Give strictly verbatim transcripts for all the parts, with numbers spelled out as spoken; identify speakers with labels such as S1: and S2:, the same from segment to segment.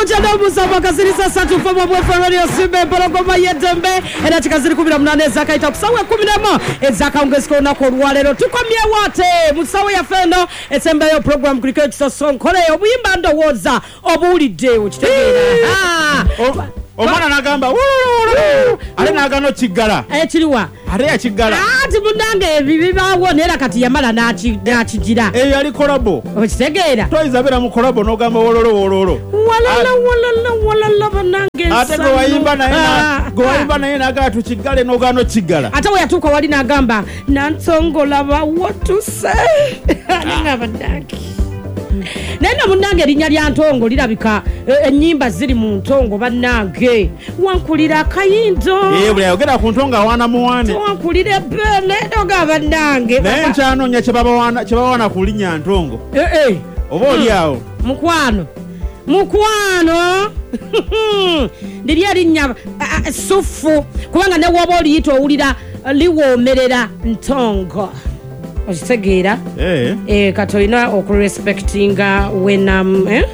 S1: Chano Musaba Kasirisa Satu Fama Boyfriend Radio Simbe Pologoma Yetembe Ena chikaziri kumi na mnane zaka itakusawa kumi na mo Ezaka ungesiko na korwalero Tukwamye wate Musawa ya feno Esembe yo program Krikeo Chisosong Kole Obuimba ndo woza Obuli deo Chitegina Haa
S2: Omwana nagamba ale nagano kigala
S1: eh kiriwa
S2: ale ya kigala
S1: ati mundange bibibawo nera kati yamala nachi nachigira
S2: eh yali kolabo
S1: okitegeera
S2: toizabera mu kolabo nogamba wololo wololo
S1: walala walala walala banange
S2: ate go wayimba na ina go wayimba na ina agatu kigale nogano kigala ate
S1: we yatuka wali nagamba nansongola ba what to say ninga banange Nena munange linya lya ntongo lirabika ennyimba ziri mu ntongo bannange wankulira kayindo
S2: eh buli ayogera ku ntonga wana muwane
S1: wankulira bene doga bannange
S2: naye nkyano nya kibaba wana kibaba wana kulinya ntongo
S1: eh eh
S2: oba oli awo
S1: mukwano mukwano ndiri alinya sufu kubanga ne woba oliyita owulira liwomerera ntongo Ositegeera
S2: eh
S1: eh katoina okurespectinga when um eh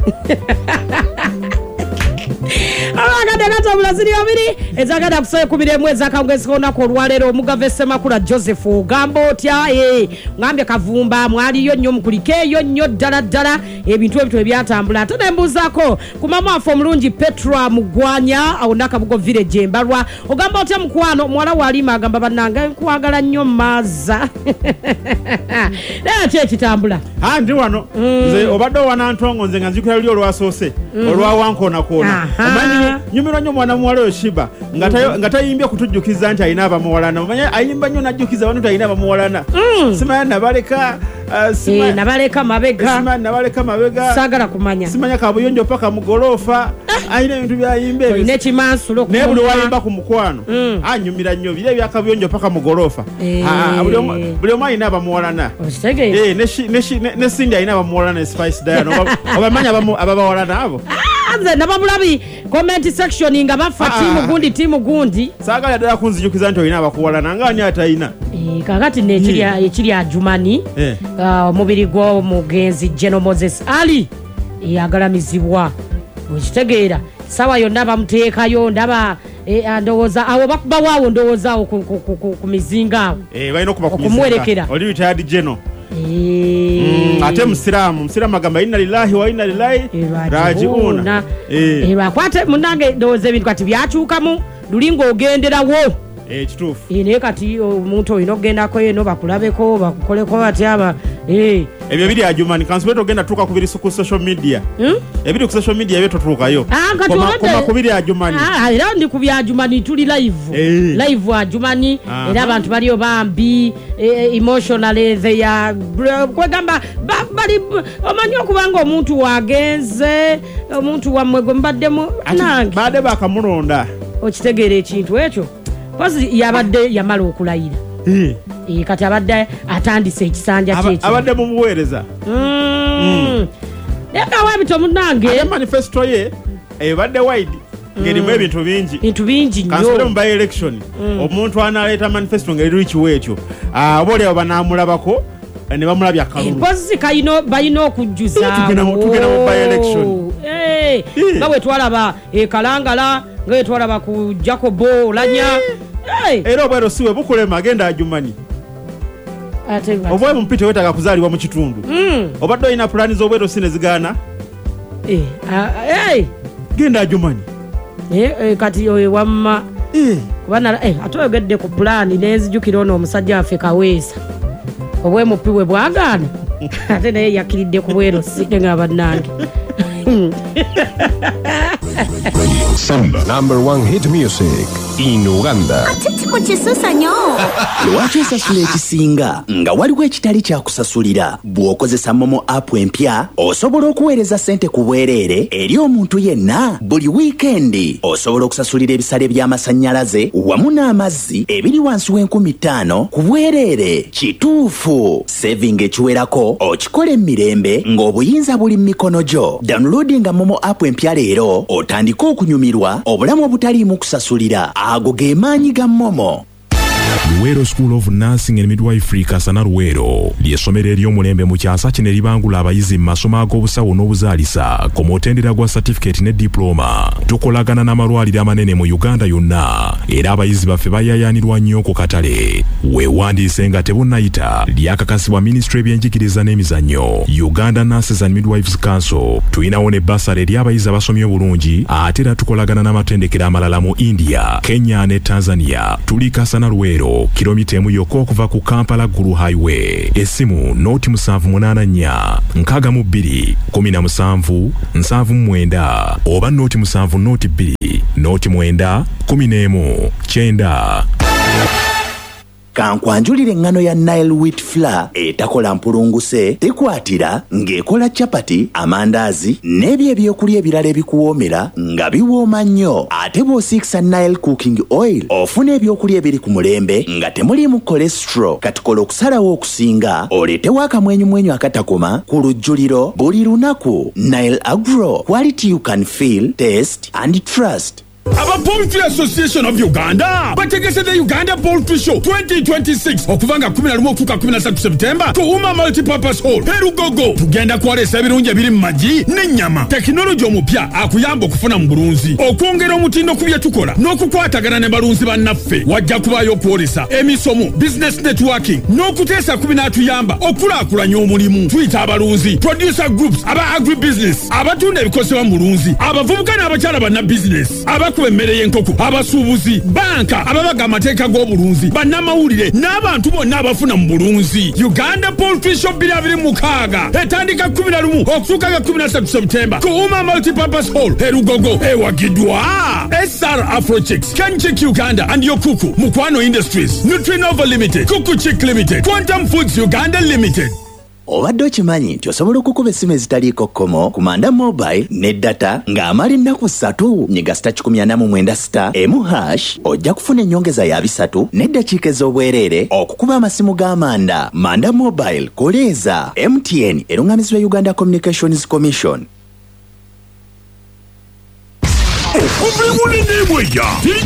S1: Agada nato bulaziri babiri ezagada kusoye kubire mwezi akangeziko nako lwalero omugave Semakula Joseph Gambo otya eh ngambe kavumba mwali yo nnyo mukulikeyo nnyo ddala ddala ebintu ebito ebyatambula ate mbuzako ku mama afo mulungi Petra Mugwanya awonaka bugo village embalwa ogamba otya mukwano mwala walima agamba bannanga nkwagala nnyo maza na kye kitambula
S2: ha ndi wano nze obadde wana ntongo nze nganzikira lyo lwasose olwa wankona kona omanyi nyumiro nnyo mwana muwala Yoshiba ngatayo ngatayimbye kutujjukiza nti ayina abamuwalana omanya ayimba nnyo najjukiza abantu ayina abamuwalana simanya nabaleka
S1: sima eh nabaleka mabega
S2: sima nabaleka mabega
S1: sagala kumanya
S2: simanya kabuyonjo paka mugolofa ayina ebintu byayimbe
S1: ebyo ine chimansulo
S2: ne buli wayimba ku mukwano anyumira nnyo bile bya kabuyonjo paka mugolofa buli buli ayina abamuwalana
S1: ositegeera
S2: eh ne ne sindi ayina abamuwalana Spice Diana obamanya ababawalana abo
S1: Anze nabamulabi comment section nga bafa timu gundi timu gundi
S2: sagala dala kunzijukiza nti oyina abakuwalana ngani atayina
S1: eh kakati ne kirya ekiri ajumani eh omubiri gwo mugenzi General Moses Ali yagalamizibwa okitegeera sawa yonna bamuteekayo ndaba ndowoza abo bakuba waawo ndowozaawo ku mizinga
S2: eh balina okuba ku mizinga oli retired general
S1: Eh
S2: ate musiramu musiramu agamba inna lillahi wa inna ilaihi raji'un
S1: eh eh bakwate munange ndoze ebintu kati byachukamu lulingo ogenderawo
S2: eh kitufu
S1: eh ne kati omuntu oyino ogendako yeno bakulabeko bakukoleko batyaba eh
S2: ebyo biri ajumani kansubeto ogenda tuka kubiri ku social media hmm? Ebiri ku social media yeto tukayo koma koma kubiri ajumani
S1: ah era ndi kubya ajumani tuli live
S2: eh.
S1: Live ajumani era abantu baliyo bambi eh, emotionally they are kwegamba bali omanyo kubanga omuntu wagenze omuntu wamwego mbaddemu nange
S2: bade bakamulonda
S1: okitegeera ekintu ekyo kozi yabadde yamala okulayira
S2: eh
S1: eh kati abadde atandise ekisanja kye
S2: abadde mu buweereza
S1: mm eka wabito munange
S2: ya manifesto ye ebadde wide ngeri mu ebintu bingi
S1: bintu bingi nnyo
S2: kansule mu by election omuntu analeta manifesto ngeri richi wetyo abole abanamulabako ne bamulabya kalulu
S1: pozi kayino bayino okujjuza
S2: tugena mu tugena mu by election
S1: eh bawe twalaba e kalangala ngawe twalaba ku Jacobo Lanya
S2: eh era obwero siwe bukulema agenda ajumani
S1: atenga
S2: obwe mpite wetaga kuzaliwa mu kitundu obadde ina plani zo obwero sine zigana
S1: eh eh
S2: genda ajumani
S1: eh kati oye wamma eh kubana eh atoyogedde ku plani nezijukira ono omusajja afe Kaweesa obwe mupiwe bwagana ate naye yakiridde ku bwero singa bannange
S3: Samba, number one hit music in Uganda.
S4: Atiti mukisosa nyo.
S5: Lwaki osasula ekisinga nga waliwo ekitali kyakusasulira bw'okozesa Momo app empya osobola okuweereza ssente ku bwereere eri omuntu yenna buli wiikendi. Osobola okusasulira ebisale by'amasannyalaze wamu n'amazzi ebiri wansi w'enkumi ttaano ku bwereere. Kituufu saving ekiwerako okikola emirembe ng'obuyinza buli mu mikono gyo. Downloadinga Momo app empya leero otandika okunyumirwa obulamu obutaliimu kusasulira. Ago ge maanyi ga Momo.
S3: Luwero School of Nursing and Midwifery Kasana Luwero ly'essomero ery'omulembe mu kyasa kino eribangula abayizi mu masomo ag'obusawo n'obuzaalisa ku mutendera gwa certificate ne diploma. Tukolagana n'amalwaliro amanene mu Uganda yonna era abayizi baffe bayayaanirwa nnyo ku katale. Weewandiise nga tebunnayita lyakakasibwa Ministry y'ebyenjigiriza n'emizannyo Uganda Nurses and Midwives Council. Tuyinawo ne basale eri abayizi abasomye obulungi ate era tukolagana n'amatendekero amalala mu India, Kenya ne Tanzania. Tuli Kasana Luwero kilomita emu yokka okuva ku Kampala Gulu Highway. Essimu noti musanvu munaana nnya nkaaga mu bbiri kumi na musanvu nsanvu mu mwenda oba noti musanvu noti bbiri noti mwenda kumi n'emu kyenda.
S5: Kankwanjulire engano ya Nile wheat flour etakola mpulunguse tekwatira ng'ekola chapati, amandazi n'ebyo ebyokulya ebirala ebikuwoomera nga biwooma nnyo. Ate bw'osiikisa Nile cooking oil ofuna ebyokulya ebiri ku mulembe nga temuliimu cholesterol. Katukola okusalawo okusinga oleetewo akamwenyumwenyu akatakoma ku lujjuliro buli lunaku. Nile Agro, quality you can feel, taste and trust.
S4: Aba Poultry Association of Uganda bategese the Uganda Poultry Show twenty twenty-six okuvanga kumi na rimwe okutuuka kumi na ssatu September ku Uma Multipurpose Hall Herugogo. Tugenda kwaleesa ebirungi ebiri mu magi n'ennyama. Tekinologi omupya akuyamba okufuna mu bulunzi, okwongera omutindo ku bye tukola n'okukwatagana ne balunzi bannaffe. Wajja kubaayo okwolesa emisomo, business networking n'okuteesa ku binaatuyamba okulaakulanya omulimu. Tuyita abalunzi, producer groups, aba agribusiness, abatunda ebikozesebwa mu bulunzi, abavubuka n'abakyala banna business, aba kuba emmere y'enkoko, abasuubuzi, banka, ababaga amateeka g'obulunzi, bannamawulire n'abantu bonna abafuna mu bulunzi. Uganda Poultry Show bbiri abiri mu mukaaga etandika kumi na lumu okutuuka ga kumi na ssatu September ku Uma Multipurpose Hall Herugogo. Ewagiddwa S R Afrochicks, Kenchick Uganda and Yokuku, Mukwano Industries, Nutrinova Limited, Kuku Chick Limited, Quantum Foods Uganda Limited.
S5: Obadde okimanyi nti osobola okukuba essimu ezitaliiko kkomo ku Manda Mobile ne data ng'amala ennaku ssatu nyiga sita kikumi ana mu mwenda sita emu hash ojja kufuna ennyongeza ya bisatu n'eddakiika ez'obwereere okukuba amasimu g'Amanda. Manda Mobile koleeza M T N eruŋŋamizibwa Uganda Communications Commission.
S4: Okubiwulidde bweya